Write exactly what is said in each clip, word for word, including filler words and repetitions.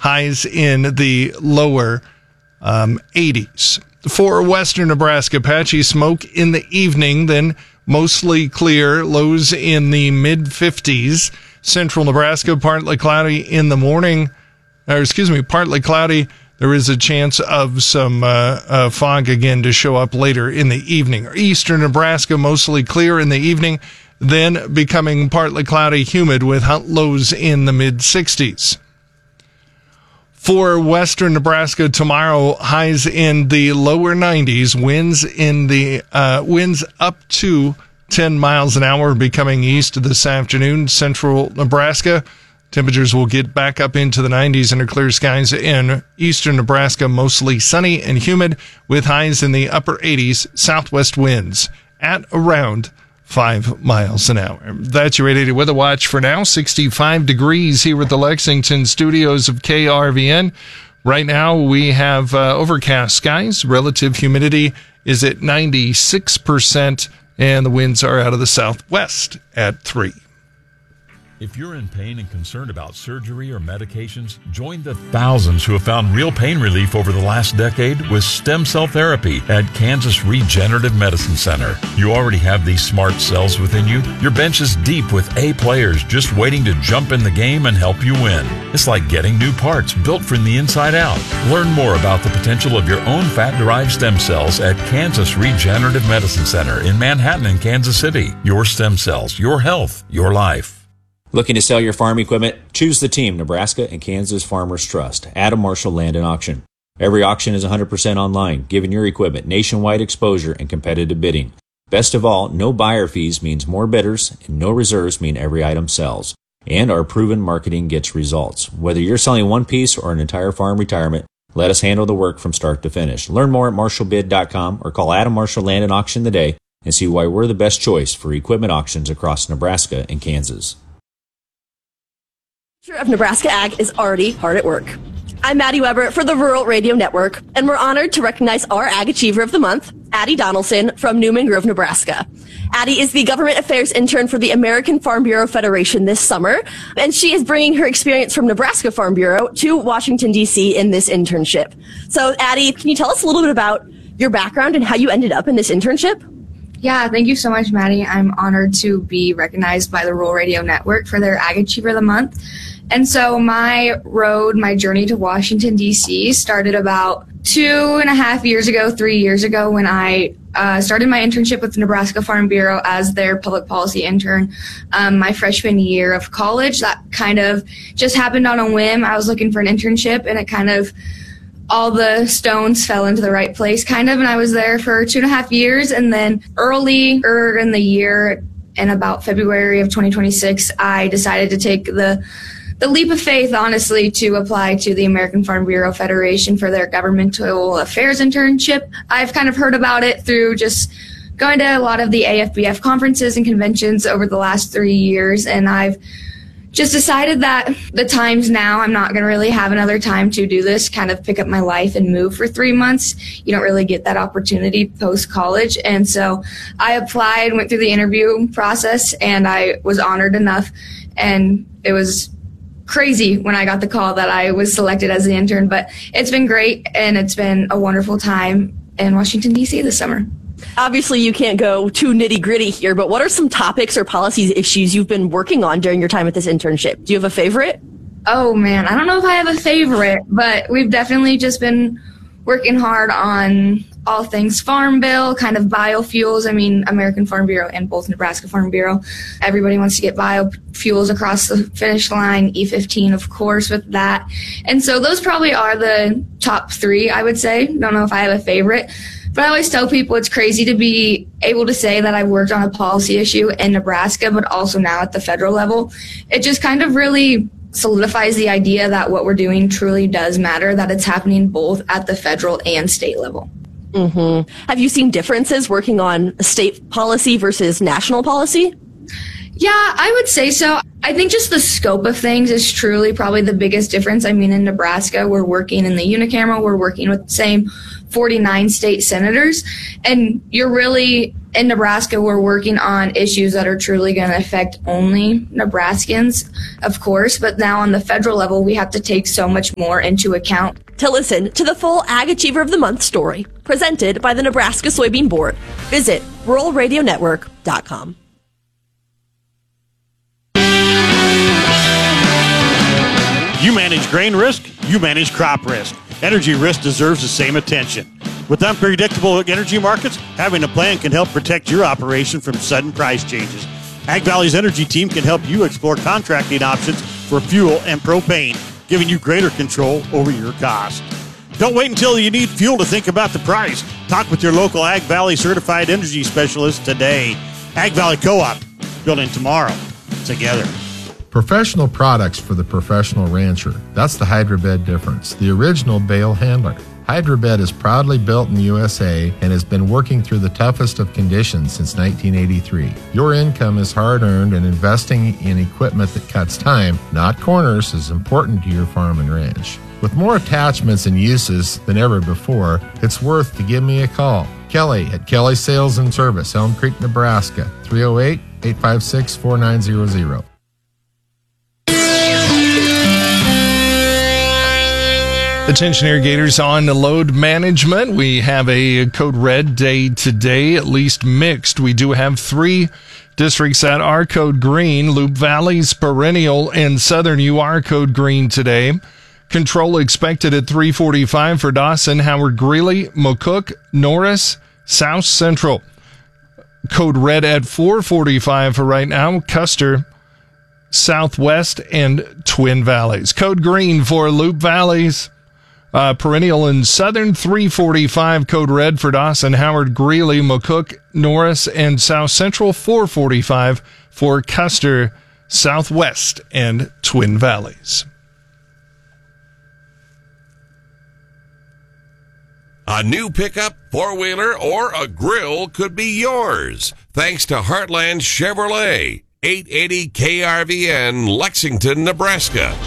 highs in the lower um, eighties. For western Nebraska, patchy smoke in the evening, then mostly clear, lows in the mid-fifties. Central Nebraska, partly cloudy in the morning, or excuse me, partly cloudy. There is a chance of some uh, uh, fog again to show up later in the evening. Eastern Nebraska, mostly clear in the evening, then becoming partly cloudy, humid with lows in the mid-sixties. For western Nebraska tomorrow, highs in the lower nineties, winds in the uh, winds up to ten miles an hour, becoming east this afternoon. Central Nebraska, temperatures will get back up into the nineties under clear skies. In eastern Nebraska, mostly sunny and humid with highs in the upper eighties. Southwest winds at around five miles an hour. That's your eight eighty Weather Watch for now. sixty-five degrees here at the Lexington studios of K R V N. Right now we have uh, overcast skies. Relative humidity is at ninety-six percent, and the winds are out of the southwest at three. If you're in pain and concerned about surgery or medications, join the thousands who have found real pain relief over the last decade with stem cell therapy at Kansas Regenerative Medicine Center. You already have these smart cells within you. Your bench is deep with A players just waiting to jump in the game and help you win. It's like getting new parts built from the inside out. Learn more about the potential of your own fat-derived stem cells at Kansas Regenerative Medicine Center in Manhattan and Kansas City. Your stem cells, your health, your life. Looking to sell your farm equipment? Choose the team Nebraska and Kansas Farmers Trust. Adam Marshall Land and Auction. Every auction is one hundred percent online, giving your equipment nationwide exposure and competitive bidding. Best of all, no buyer fees means more bidders, and no reserves mean every item sells. And our proven marketing gets results. Whether you're selling one piece or an entire farm retirement, let us handle the work from start to finish. Learn more at marshall bid dot com or call Adam Marshall Land and Auction today and see why we're the best choice for equipment auctions across Nebraska and Kansas. Of Nebraska Ag is already hard at work. I'm Maddie Weber for the Rural Radio Network, and we're honored to recognize our Ag Achiever of the Month, Addie Donaldson from Newman Grove, Nebraska. Addie is the Government Affairs Intern for the American Farm Bureau Federation this summer, and she is bringing her experience from Nebraska Farm Bureau to Washington, D C in this internship. So, Addie, can you tell us a little bit about your background and how you ended up in this internship? Yeah, thank you so much, Maddie. I'm honored to be recognized by the Rural Radio Network for their Ag Achiever of the Month. And so my road, my journey to Washington, D C started about two and a half years ago, three years ago when I uh, started my internship with the Nebraska Farm Bureau as their public policy intern um, my freshman year of college. That kind of just happened on a whim. I was looking for an internship, and it kind of all the stones fell into the right place, kind of, and I was there for two and a half years. And then earlier in the year, in about February of twenty twenty-six, I decided to take the the leap of faith, honestly, to apply to the American Farm Bureau Federation for their governmental affairs internship. I've kind of heard about it through just going to a lot of the A F B F conferences and conventions over the last three years, and I've just decided that the time's now. I'm not going to really have another time to do this, kind of pick up my life and move for three months. You don't really get that opportunity post-college. And so I applied, went through the interview process, and I was honored enough. And it was crazy when I got the call that I was selected as the intern. But it's been great, and it's been a wonderful time in Washington, D C this summer. Obviously, you can't go too nitty-gritty here, but what are some topics or policies issues you've been working on during your time at this internship? Do you have a favorite? Oh, man, I don't know if I have a favorite, but we've definitely just been working hard on all things Farm Bill, kind of biofuels. I mean, American Farm Bureau and both Nebraska Farm Bureau. Everybody wants to get biofuels across the finish line, E fifteen, of course, with that. And so those probably are the top three, I would say. Don't know if I have a favorite. But I always tell people it's crazy to be able to say that I've worked on a policy issue in Nebraska, but also now at the federal level. It just kind of really solidifies the idea that what we're doing truly does matter, that it's happening both at the federal and state level. Mm-hmm. Have you seen differences working on state policy versus national policy? Yeah, I would say so. I think just the scope of things is truly probably the biggest difference. I mean, in Nebraska, we're working in the unicameral, we're working with the same forty-nine state senators, and you're really in Nebraska, we're working on issues that are truly going to affect only Nebraskans, of course, but now on the federal level, we have to take so much more into account. To listen to the full Ag Achiever of the Month story, presented by the Nebraska Soybean Board, visit rural radio network dot com. You manage grain risk, you manage crop risk. Energy risk deserves the same attention. With unpredictable energy markets, having a plan can help protect your operation from sudden price changes. Ag Valley's energy team can help you explore contracting options for fuel and propane, giving you greater control over your cost. Don't wait until you need fuel to think about the price. Talk with your local Ag Valley certified energy specialist today. Ag Valley Co-op, building tomorrow together. Professional products for the professional rancher. That's the Hydrobed difference, the original bale handler. Hydrobed is proudly built in the U S A and has been working through the toughest of conditions since nineteen eighty-three. Your income is hard-earned, and investing in equipment that cuts time, not corners, is important to your farm and ranch. With more attachments and uses than ever before, it's worth to give me a call. Kelly at Kelly Sales and Service, Elm Creek, Nebraska, three oh eight, eight five six, four nine zero zero. Attention irrigators on load management. We have a code red day today, at least mixed. We do have three districts that are code green. Loup Valley's Perennial and Southern U are code green today. Control expected at three forty-five for Dawson, Howard Greeley, McCook, Norris, South Central. Code red at four forty-five for right now. Custer, Southwest, and Twin Valleys. Code green for Loup Valley's Uh, Perennial and Southern, three forty-five. Code red for Dawson, Howard, Greeley, McCook, Norris, and South Central. four forty-five for Custer, Southwest, and Twin Valleys. A new pickup, four-wheeler, or a grill could be yours, thanks to Heartland Chevrolet, eight eighty K R V N, Lexington, Nebraska.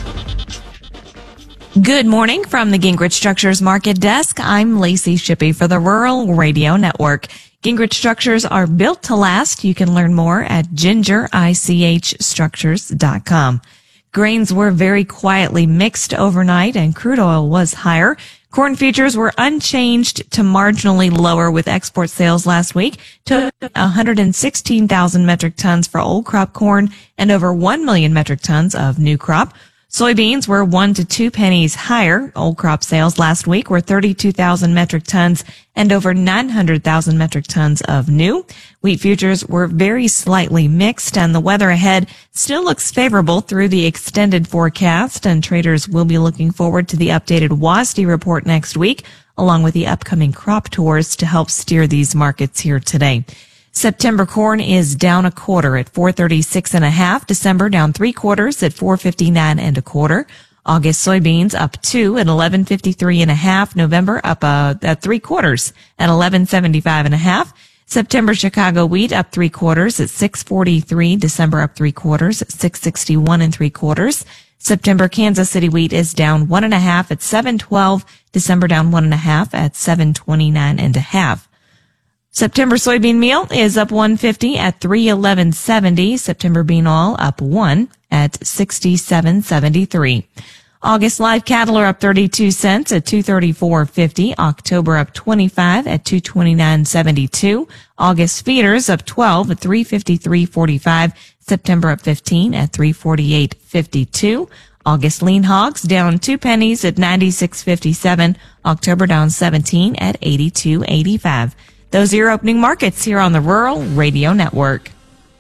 Good morning from the Gingrich Structures Market Desk. I'm Lacey Shippey for the Rural Radio Network. Gingrich Structures are built to last. You can learn more at ginger ich structures dot com. Grains were very quietly mixed overnight and crude oil was higher. Corn futures were unchanged to marginally lower, with export sales last week to one hundred sixteen thousand metric tons for old crop corn and over one million metric tons of new crop. Soybeans were one to two pennies higher. Old crop sales last week were thirty-two thousand metric tons and over nine hundred thousand metric tons of new. Wheat futures were very slightly mixed, and the weather ahead still looks favorable through the extended forecast, and traders will be looking forward to the updated W A S D E report next week, along with the upcoming crop tours to help steer these markets here today. September corn is down a quarter at four thirty-six and a half. December down three quarters at four fifty-nine and a quarter. August soybeans up two at eleven fifty-three and a half. November up uh, at three quarters at eleven seventy-five and a half. September Chicago wheat up three quarters at six forty-three. December up three quarters at six sixty-one and three quarters. September Kansas City wheat is down one and a half at seven twelve. December down one and a half at seven twenty-nine and a half. September soybean meal is up one fifty at three eleven seventy. September bean oil up one at sixty-seven seventy-three. August live cattle are up thirty-two cents at two thirty-four fifty. October up twenty-five at two twenty-nine seventy-two. August feeders up twelve at three fifty-three forty-five. September up fifteen at three forty-eight fifty-two. August lean hogs down two pennies at ninety-six fifty-seven. October down seventeen at eighty-two eighty-five. Those are your opening markets here on the Rural Radio Network.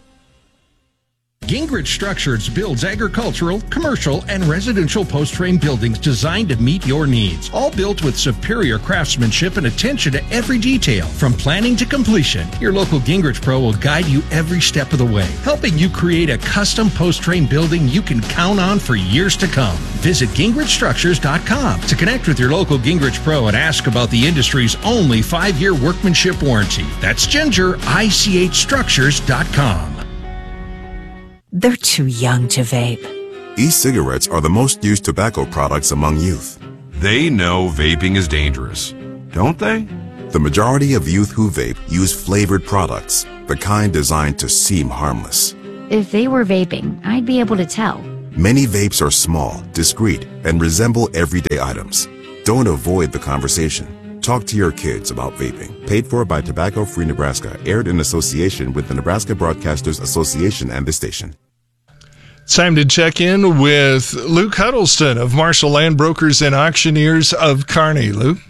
Gingrich Structures builds agricultural, commercial, and residential post-frame buildings designed to meet your needs. All built with superior craftsmanship and attention to every detail, from planning to completion. Your local Gingrich Pro will guide you every step of the way, helping you create a custom post-frame building you can count on for years to come. Visit gingrich structures dot com to connect with your local Gingrich Pro and ask about the industry's only five-year workmanship warranty. That's ginger ich structures dot com. They're too young to vape. E-cigarettes are the most used tobacco products among youth. They know vaping is dangerous, don't they? The majority of youth who vape use flavored products, the kind designed to seem harmless. If they were vaping, I'd be able to tell. Many vapes are small, discreet, and resemble everyday items. Don't avoid the conversation. Talk to your kids about vaping. Paid for by Tobacco Free Nebraska. Aired in association with the Nebraska Broadcasters Association and the station. It's time to check in with Luke Huddleston of Marshall Land Brokers and Auctioneers of Kearney. Luke?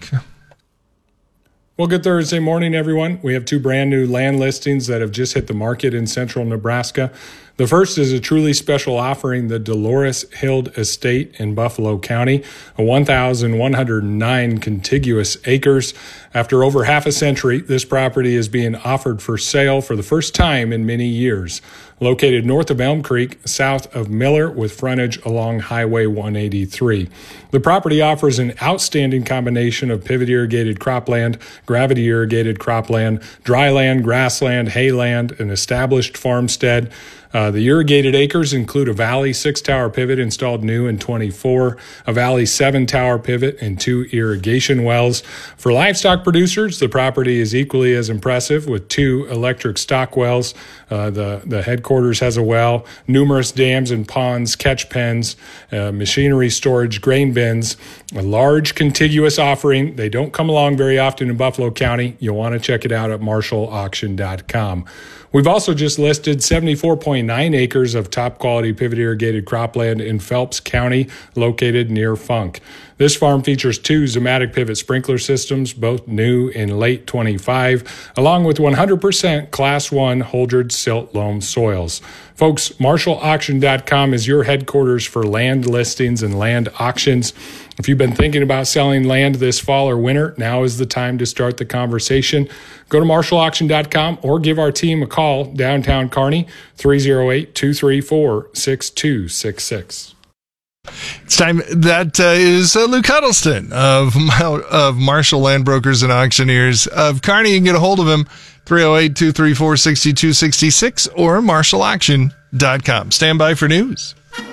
Well, good Thursday morning, everyone. We have two brand new land listings that have just hit the market in central Nebraska. The first is a truly special offering, the Dolores Hild Estate in Buffalo County, a one thousand one hundred nine contiguous acres. After over half a century, this property is being offered for sale for the first time in many years. Located north of Elm Creek, south of Miller, with frontage along Highway one eighty-three. The property offers an outstanding combination of pivot irrigated cropland, gravity irrigated cropland, dryland, grassland, hayland, an established farmstead. Uh, the irrigated acres include a Valley six-tower pivot installed new in twenty-four, a Valley seven-tower pivot, and two irrigation wells. For livestock producers, the property is equally as impressive with two electric stock wells. Uh, the, the headquarters has a well, numerous dams and ponds, catch pens, uh, machinery storage, grain bins, a large contiguous offering. They don't come along very often in Buffalo County. You'll want to check it out at marshall auction dot com. We've also just listed seventy-four point nine acres of top-quality pivot irrigated cropland in Phelps County, located near Funk. This farm features two Zematic pivot sprinkler systems, both new in late twenty-five, along with one hundred percent Class one Holdred silt loam soils. Folks, marshall auction dot com is your headquarters for land listings and land auctions. If you've been thinking about selling land this fall or winter, now is the time to start the conversation. Go to marshall auction dot com or give our team a call downtown Kearney, three oh eight, two three four, six two six six. It's time. That uh, is uh, Luke Huddleston of, of Marshall Land Brokers and Auctioneers of Kearney. You can get a hold of him, three oh eight, two three four, six two six six or marshall auction dot com. Stand by for news.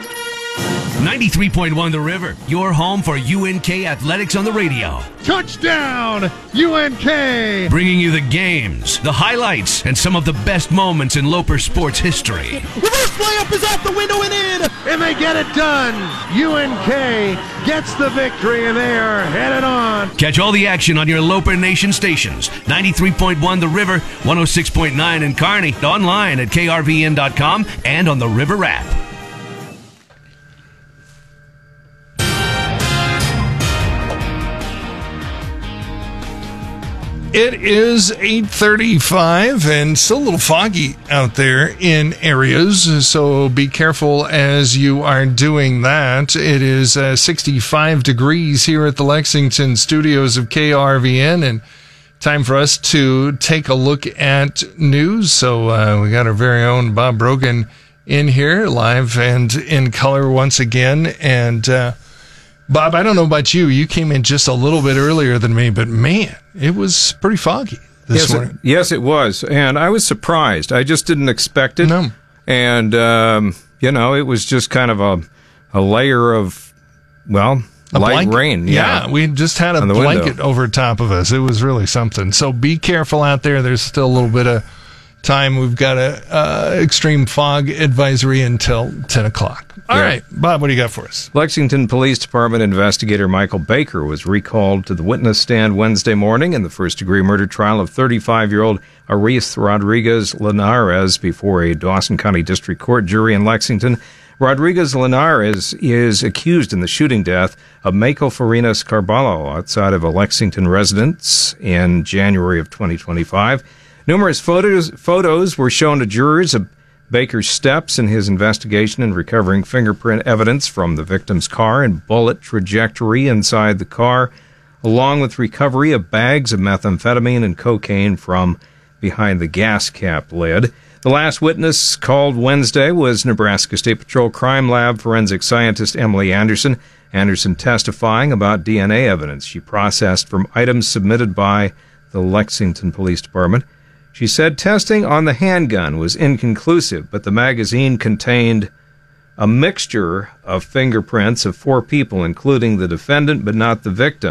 ninety-three point one The River, your home for U N K athletics on the radio. Touchdown, U N K! Bringing you the games, the highlights, and some of the best moments in Loper sports history. Reverse layup is out the window and in, and they get it done. U N K gets the victory, and they are headed on. Catch all the action on your Loper Nation stations. ninety-three point one The River, one oh six point nine in Kearney, online at K R V N dot com and on the River app. It is eight thirty-five and still a little foggy out there in areas, so be careful as you are doing that. It is uh, sixty-five degrees here at the Lexington studios of K R V N, and time for us to take a look at news. So uh, we got our very own Bob Brogan in here, live and in color once again. And uh, Bob, I don't know about you. You came in just a little bit earlier than me, but man, it was pretty foggy this yes, morning. It, yes, it was. And I was surprised. I just didn't expect it. No. And, um, you know, it was just kind of a, a layer of, well, a light blanket. rain. Yeah. yeah, we just had a on the blanket window. over top of us. It was really something. So be careful out there. There's still a little bit of time. We've got a uh, extreme fog advisory until ten o'clock. All Yeah. right, Bob, what do you got for us? Lexington Police Department investigator Michael Baker was recalled to the witness stand Wednesday morning in the first-degree murder trial of thirty-five-year-old Aris Rodriguez Linares before a Dawson County District Court jury in Lexington. Rodriguez Linares is accused in the shooting death of Mako Farinas Carballo outside of a Lexington residence in January of twenty twenty-five. Numerous photos, photos were shown to jurors of Baker's steps in his investigation and recovering fingerprint evidence from the victim's car and bullet trajectory inside the car, along with recovery of bags of methamphetamine and cocaine from behind the gas cap lid. The last witness called Wednesday was Nebraska State Patrol Crime Lab forensic scientist Emily Anderson. Anderson testifying about D N A evidence she processed from items submitted by the Lexington Police Department. She said testing on the handgun was inconclusive, but the magazine contained a mixture of fingerprints of four people, including the defendant but not the victim.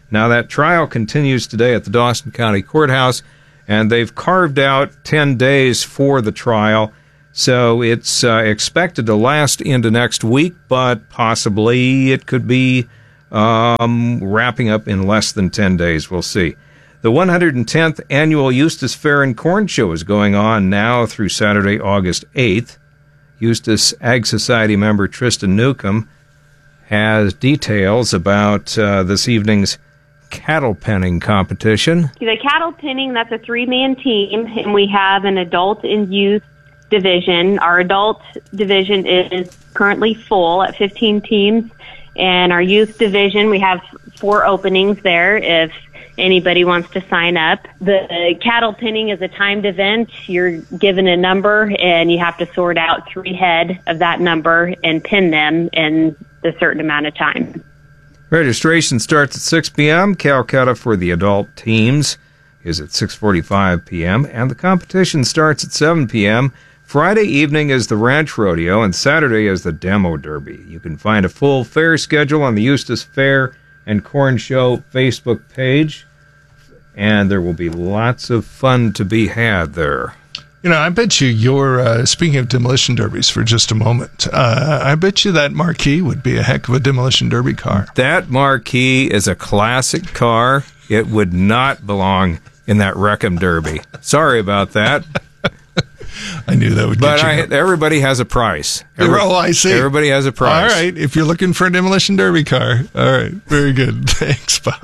Now, that trial continues today at the Dawson County Courthouse, and they've carved out ten days for the trial. So it's uh, expected to last into next week, but possibly it could be um, wrapping up in less than ten days. We'll see. The one hundred tenth Annual Eustis Fair and Corn Show is going on now through Saturday, August eighth. Eustis Ag Society member Tristan Newcomb has details about uh, this evening's cattle penning competition. The cattle penning, that's a three-man team, and we have an adult and youth division. Our adult division is currently full at fifteen teams, and our youth division, we have four openings there if anybody wants to sign up. The cattle penning is a timed event. You're given a number, and you have to sort out three head of that number and pin them in a certain amount of time. Registration starts at six p.m. Calcutta for the adult teams is at six forty-five p.m. and the competition starts at seven p.m. Friday evening is the Ranch Rodeo, and Saturday is the Demo Derby. You can find a full fair schedule on the Eustis Fair and Corn Show Facebook page, and there will be lots of fun to be had there. You know, I bet you you're, uh, speaking of demolition derbies for just a moment, uh, I bet you that Marquis would be a heck of a demolition derby car. That Marquis is a classic car. It would not belong in that Wreckham Derby. Sorry about that. I knew that would but get you. But everybody has a price. Every, oh, I see. Everybody has a price. All right, if you're looking for a demolition derby car. All right, very good. Thanks, Bob.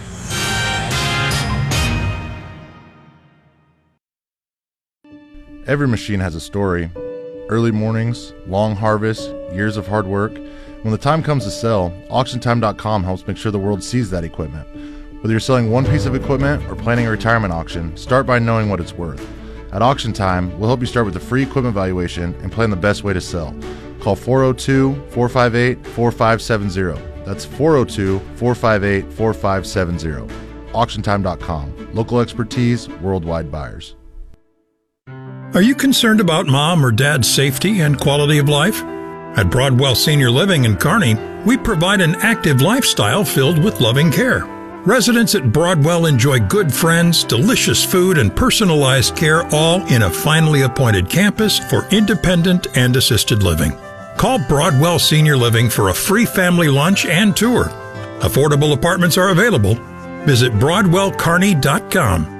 Every machine has a story. Early mornings, long harvests, years of hard work. When the time comes to sell, auction time dot com helps make sure the world sees that equipment. Whether you're selling one piece of equipment or planning a retirement auction, start by knowing what it's worth. At Auction Time, we'll help you start with a free equipment valuation and plan the best way to sell. Call four oh two, four five eight, four five seven zero. That's four oh two, four five eight, four five seven zero. auction time dot com. Local expertise, worldwide buyers. Are you concerned about mom or dad's safety and quality of life? At Broadwell Senior Living in Kearney, we provide an active lifestyle filled with loving care. Residents at Broadwell enjoy good friends, delicious food, and personalized care, all in a finely appointed campus for independent and assisted living. Call Broadwell Senior Living for a free family lunch and tour. Affordable apartments are available. Visit broadwell kearney dot com.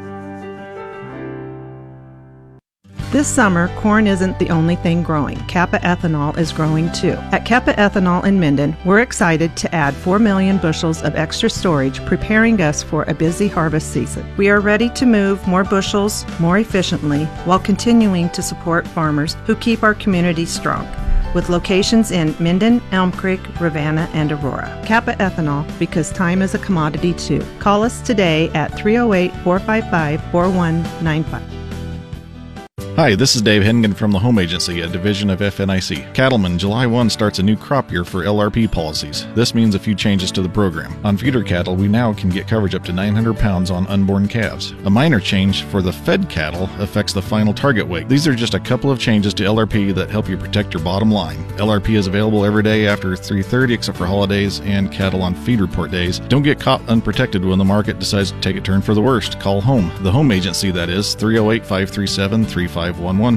This summer, corn isn't the only thing growing. Kappa Ethanol is growing too. At Kappa Ethanol in Minden, we're excited to add four million bushels of extra storage, preparing us for a busy harvest season. We are ready to move more bushels more efficiently while continuing to support farmers who keep our community strong. With locations in Minden, Elm Creek, Ravenna, and Aurora. Kappa Ethanol, because time is a commodity too. Call us today at three oh eight, four five five, four one nine five. Hi, this is Dave Hennigan from the Home Agency, a division of F N I C. Cattlemen, July first starts a new crop year for L R P policies. This means a few changes to the program. On feeder cattle, we now can get coverage up to nine hundred pounds on unborn calves. A minor change for the fed cattle affects the final target weight. These are just a couple of changes to L R P that help you protect your bottom line. L R P is available every day after three thirty except for holidays and cattle on feed report days. Don't get caught unprotected when the market decides to take a turn for the worst. Call home. The Home Agency, that is, three oh eight, five three seven, three five one one.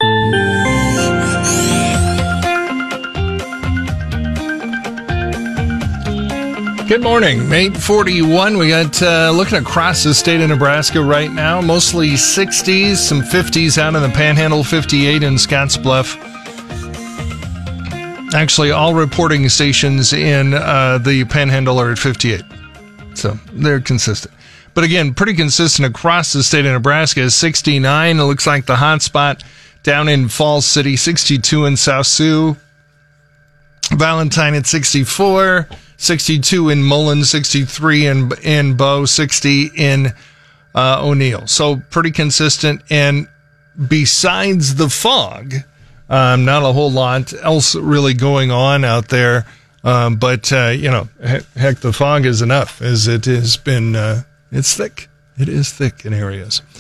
Good morning, eight forty-one. We got uh, looking across the state of Nebraska right now, mostly sixties, some fifties out in the Panhandle, fifty-eight in Scottsbluff. Actually, all reporting stations in uh, the Panhandle are at fifty-eight, so they're consistent. But again, pretty consistent across the state of Nebraska is sixty-nine. It looks like the hot spot down in Falls City, sixty-two in South Sioux. Valentine at sixty-four, sixty-two in Mullen, sixty-three in, in Bow, sixty in uh, O'Neill. So pretty consistent. And besides the fog, um, not a whole lot else really going on out there. Um, but, uh, you know, heck, heck, the fog is enough as it has been... Uh, It's thick. It is thick in areas.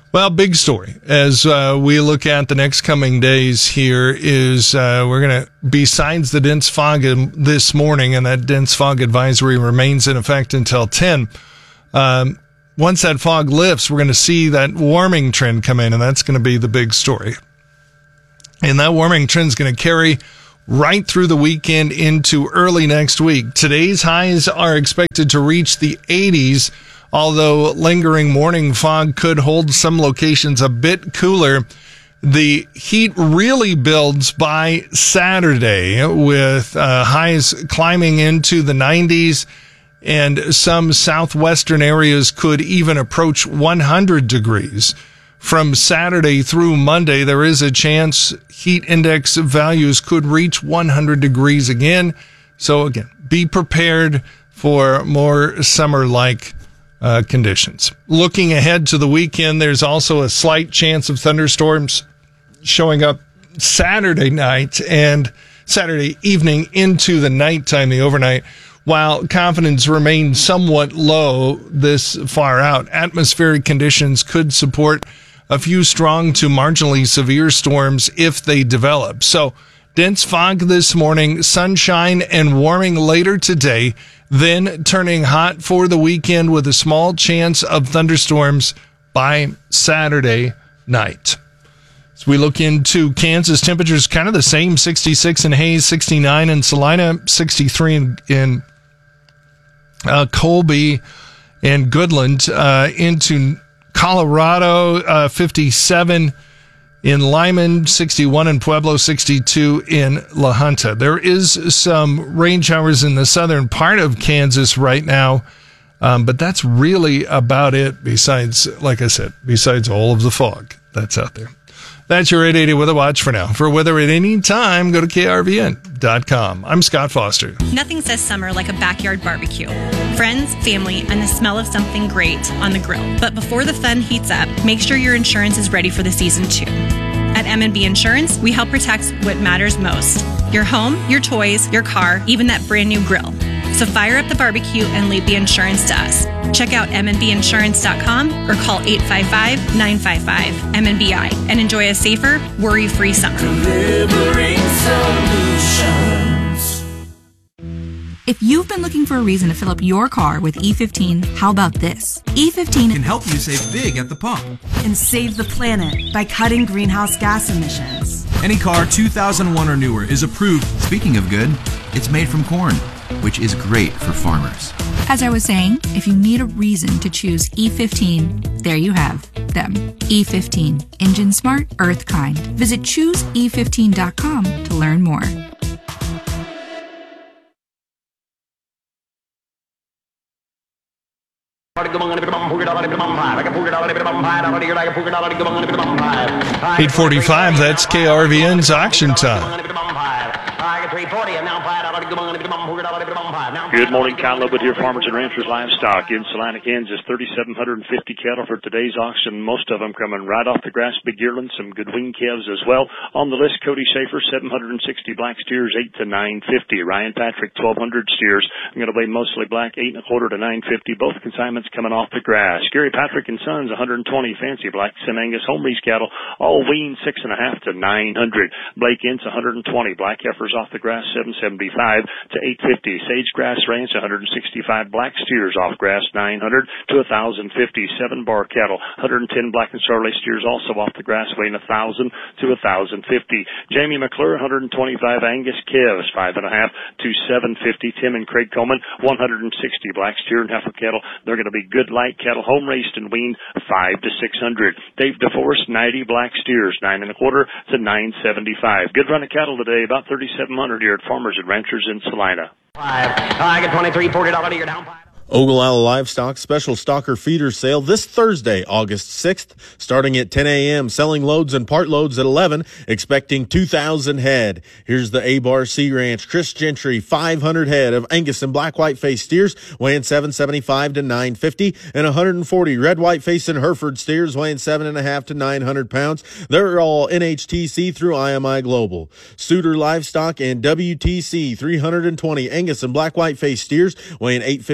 Well, big story as uh, we look at the next coming days here is uh, we're going to, besides the dense fog this morning, and that dense fog advisory remains in effect until ten. Um, once that fog lifts, we're going to see that warming trend come in, and that's going to be the big story. And that warming trend is going to carry right through the weekend into early next week. Today's highs are expected to reach the eighties. Although lingering morning fog could hold some locations a bit cooler, the heat really builds by Saturday with uh, highs climbing into the nineties, and some southwestern areas could even approach one hundred degrees. From Saturday through Monday, there is a chance heat index values could reach one hundred degrees again. So again, be prepared for more summer-like Uh, conditions. Looking ahead to the weekend, there's also a slight chance of thunderstorms showing up Saturday night and Saturday evening into the nighttime, the overnight. While confidence remains somewhat low this far out, atmospheric conditions could support a few strong to marginally severe storms if they develop. So, dense fog this morning, sunshine and warming later today, then turning hot for the weekend with a small chance of thunderstorms by Saturday night. As we look into Kansas, temperatures kind of the same, sixty-six in Hays, sixty-nine in Salina, sixty-three in, in uh, Colby and Goodland. Uh, into Colorado, uh, fifty-seven in Lyman, sixty-one in Pueblo, sixty-two in La Junta. There is some rain showers in the southern part of Kansas right now, um, but that's really about it besides, like I said, besides all of the fog that's out there. That's your eight eighty Weather Watch for now. For weather at any time, go to K R V N dot com. I'm Scott Foster. Nothing says summer like a backyard barbecue. Friends, family, and the smell of something great on the grill. But before the fun heats up, make sure your insurance is ready for the season too. At M and B Insurance, we help protect what matters most. Your home, your toys, your car, even that brand new grill. So fire up the barbecue and leave the insurance to us. Check out M and B insurance dot com or call eight five five, nine five five, M and B I and enjoy a safer, worry-free summer. Delivering solutions. If you've been looking for a reason to fill up your car with E fifteen, how about this? E fifteen can help you save big at the pump and save the planet by cutting greenhouse gas emissions. Any car two thousand one or newer is approved. Speaking of good, it's made from corn, which is great for farmers. As I was saying, if you need a reason to choose E fifteen, there you have them. E fifteen, engine smart, earth kind. Visit choose e fifteen dot com to learn more. eight forty-five, that's K R V N's auction time. Good morning, Con Lobet here, Farmers and Ranchers Livestock in Salina, Kansas. three thousand seven hundred fifty cattle for today's auction. Most of them coming right off the grass, big yearlings, some good wing calves as well. On the list, Cody Schaefer, seven hundred sixty black steers, eight to nine fifty. Ryan Patrick, twelve hundred steers. I'm going to weigh mostly black, eight and a quarter to nine fifty. Both consignments coming off the grass. Gary Patrick and Sons, one hundred twenty fancy black Sim Angus home raised cattle, all weaned six and a half to nine hundred. Blake Ince, one hundred twenty black heifers off the grass, seven seventy-five to eight fifty. Sage Grass Ranch, one hundred sixty-five black steers off grass, nine hundred to one thousand fifty. Seven bar cattle, one hundred ten black and Charolais steers also off the grass, weighing one thousand to one thousand fifty. Jamie McClure, one hundred twenty-five Angus calves, five and a half to seven fifty. Tim and Craig Coleman, one hundred sixty black steer and heifer cattle. They're going to be good light cattle, home raised and weaned, five to six hundred. Dave DeForest, ninety black steers, nine and a quarter to nine seventy-five. Good run of cattle today, about thirty-seven hundred here at Farmers and Ranchers in Salina. Five. I get twenty-three, forty dollars a year down. Ogallala Livestock Special Stalker Feeder Sale this Thursday, August sixth, starting at ten a.m., selling loads and part loads at eleven, expecting two thousand head. Here's the A-Bar Sea Ranch, Chris Gentry, five hundred head of Angus and black white-faced steers, weighing seven seventy-five to nine fifty, and one hundred forty red white-faced and Hereford steers, weighing seven and a half to nine hundred pounds. They're all N H T C through I M I Global. Suter Livestock and W T C, three hundred twenty Angus and black white-faced steers, weighing eight fifty to nine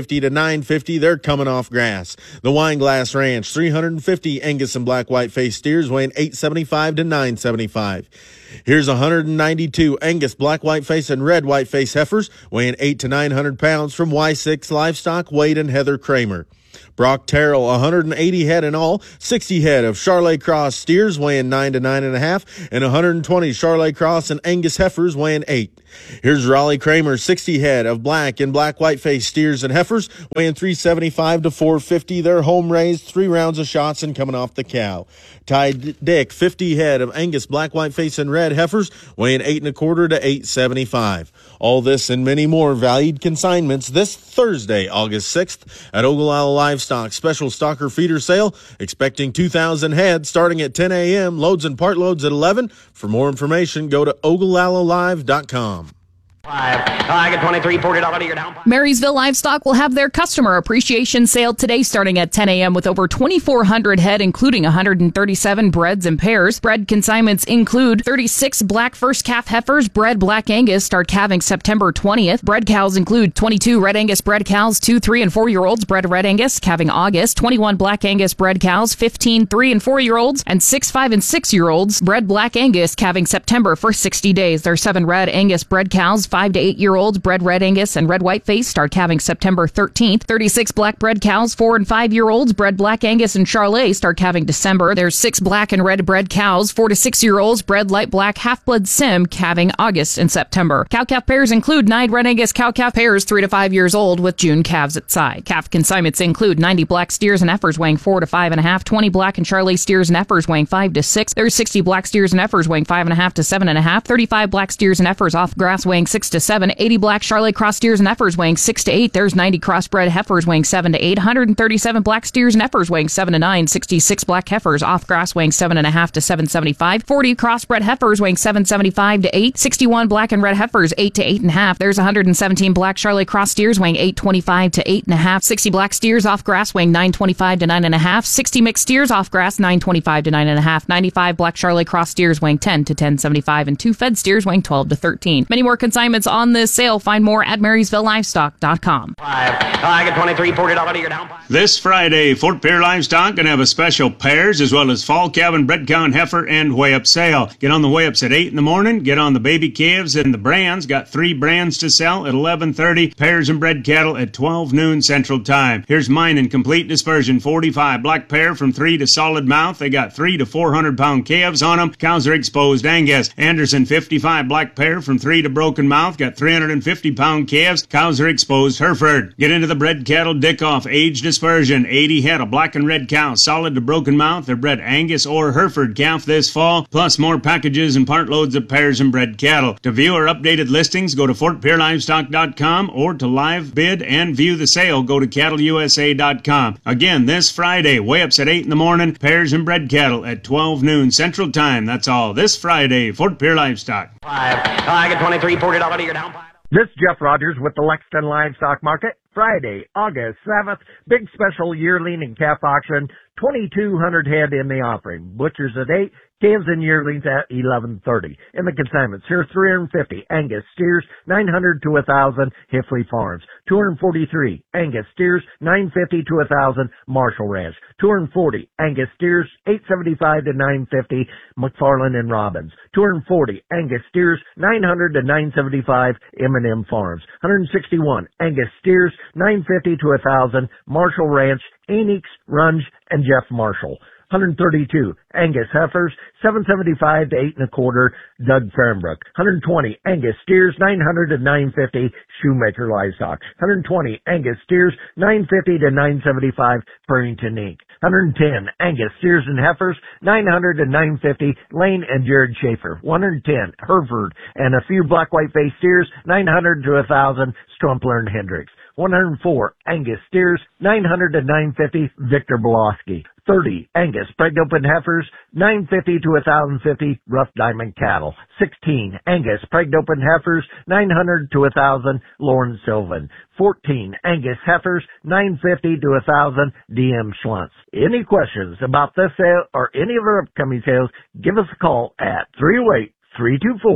nine fifty. They're coming off grass. The Wineglass Ranch, three hundred fifty Angus and black white face steers weighing eight seventy-five to nine seventy-five. Here's one hundred ninety-two Angus black white face and red white face heifers weighing eight to nine hundred pounds from Y six Livestock, Wade and Heather Kramer. Brock Terrell, one hundred eighty head in all, sixty head of Charolais Cross steers weighing nine to nine and a half, and one hundred twenty Charolais Cross and Angus heifers weighing eight. Here's Raleigh Kramer, sixty head of black and black white face steers and heifers weighing three seventy-five to four fifty. They're home raised, three rounds of shots and coming off the cow. Ty Dick, fifty head of Angus black white face and red heifers weighing eight and a quarter to eight seventy-five. All this and many more valued consignments this Thursday, August sixth at Ogallala Livestock special stocker feeder sale, expecting two thousand head starting at ten a.m. Loads and part loads at eleven. For more information, go to ogallala live dot com. Five. I get twenty-three, forty dollars to your down. Marysville Livestock will have their customer appreciation sale today starting at ten a.m. with over twenty-four hundred head, including one hundred thirty-seven breds and pairs. Bred consignments include thirty-six black first calf heifers, bred black Angus, start calving September twentieth. Bred cows include twenty-two red Angus bred cows, two, three, and four-year-olds, bred red Angus, calving August, twenty-one black Angus bred cows, fifteen, three, and four-year-olds, and six, five, and six-year-olds, bred black Angus, calving September for sixty days. There are seven red Angus bred cows, five to eight-year-olds, bred red Angus and red white face, start calving September thirteenth. thirty-six black bred cows, four and five-year-olds, bred black Angus and Charolais, start calving December. There's six black and red bred cows, four to six-year-olds, bred light black half-blood Sim, calving August and September. Cow-calf pairs include nine red Angus cow-calf pairs, three to five years old, with June calves at side. Calf consignments include ninety black steers and heifers weighing four to five and a half, twenty black and Charolais steers and heifers weighing five to six. There's sixty black steers and heifers weighing five and a half to seven and a half, thirty-five black steers and heifers off grass weighing six to seven, eighty black Charolais cross steers and heifers weighing six to eight. There's ninety crossbred heifers weighing seven to eight, one hundred thirty-seven black steers and heifers weighing seven to nine, sixty-six black heifers off grass weighing seven and a half to seven seventy-five, forty crossbred heifers weighing seven seventy-five to eight, sixty-one black and red heifers eight to eight and a half. There's one hundred seventeen black Charolais cross steers weighing eight twenty-five to eight and a half, sixty black steers off grass weighing nine twenty-five to nine and a half, sixty mixed steers off grass nine twenty-five to nine and a half, ninety-five black Charolais cross steers weighing ten to ten seventy-five, and two fed steers weighing twelve to thirteen. Many more consignments on this sale. Find more at marysville livestock dot com. Five. I get twenty-three, forty dollars to your down. This Friday, Fort Pierre Livestock going to have a special pairs as well as fall calf and bred cow and heifer and weigh-up sale. Get on the weigh-ups at eight in the morning. Get on the baby calves and the brands. Got three brands to sell at eleven thirty. Pairs and bred cattle at twelve noon Central Time. Here's mine in complete dispersion. forty-five black pair from three to solid mouth. They got three to four hundred pound calves on them. Cows are exposed Angus. Anderson fifty-five black pair from three to broken mouth. Got three hundred fifty pound calves. Cows are exposed Hereford. Get into the bred cattle Dickoff age dispersion. eighty head of black and red cows, solid to broken mouth. They're bred Angus or Hereford calf this fall, plus more packages and part loads of pairs and bred cattle. To view our updated listings, go to fort pierre livestock dot com, or to live bid and view the sale, go to cattle u s a dot com. Again, this Friday, weigh-ups at eight in the morning, pairs and bred cattle at twelve noon Central Time. That's all this Friday, Fort Pierre Livestock. Five. I get twenty-three, forty dollars to your down. This is Jeff Rogers with the Lexington Livestock Market. Friday, August seventh, big special yearling and calf auction, twenty-two hundred head in the offering. Butchers at eight, calves and yearlings at eleven thirty. In the consignments, here's three hundred fifty Angus steers, nine hundred to one thousand Hifley Farms. two hundred forty-three Angus steers, nine fifty to one thousand Marshall Ranch. two hundred forty Angus steers, eight seventy-five to nine fifty McFarland and Robbins. two hundred forty Angus steers, nine hundred to nine seventy-five M and M Farms. one hundred sixty-one Angus steers, nine fifty to one thousand Marshall Ranch, Enix, Runge, and Jeff Marshall. one hundred thirty-two Angus heifers, seven seventy-five to eight and a quarter Doug Fernbrook. one hundred twenty Angus steers, nine hundred to nine fifty Shoemaker Livestock. one hundred twenty Angus steers, nine fifty to nine seventy-five Burrington Incorporated. one hundred ten Angus steers and heifers, nine hundred to nine fifty Lane and Jared Schaefer. one hundred ten Hereford and a few black white face steers, nine hundred to one thousand Strumpler and Hendricks. one hundred four Angus steers, nine hundred to nine fifty Victor Belosky. thirty Angus pregnant open heifers, nine fifty to one thousand fifty Rough Diamond Cattle. sixteen Angus pregnant open heifers, nine hundred to one thousand Lauren Sylvan. fourteen Angus heifers, nine fifty to one thousand D M Schluntz. Any questions about this sale or any of our upcoming sales, give us a call at three oh eight, three two four,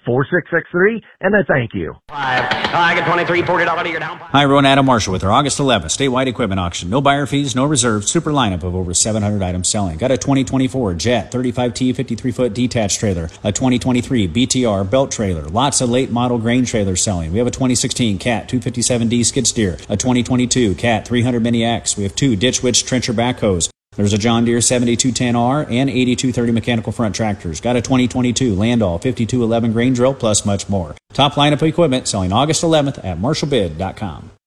four six six three, and a thank you. Five. I get twenty-three, forty dollars to your down. Hi, everyone. Adam Marshall with our August eleventh statewide equipment auction. No buyer fees, no reserves, super lineup of over seven hundred items selling. Got a twenty twenty-four Jet thirty-five T fifty-three foot detached trailer, a twenty twenty-three B T R belt trailer, lots of late model grain trailers selling. We have a twenty sixteen Cat two fifty-seven D skid steer, a twenty twenty-two Cat three hundred Mini X. We have two Ditch Witch trencher backhoes. There's a John Deere seventy-two ten R and eighty-two thirty mechanical front tractors. Got a twenty twenty-two Landau fifty-two eleven grain drill, plus much more. Top lineup of equipment selling August eleventh at marshall bid dot com.